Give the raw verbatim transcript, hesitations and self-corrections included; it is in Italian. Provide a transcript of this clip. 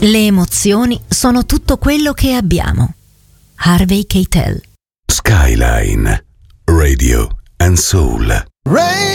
Le emozioni sono tutto quello che abbiamo. Harvey Keitel. Skyline Radio and Soul. Rain